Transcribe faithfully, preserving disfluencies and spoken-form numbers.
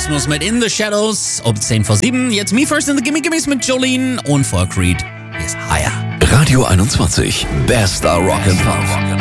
Erasmus mit In the Shadows um zehn vor sieben. Jetzt Me First in the Gimme Gimmes mit Jolene und vor Creed. Hier ist Higher. Radio einundzwanzig, bester Rock and Pop.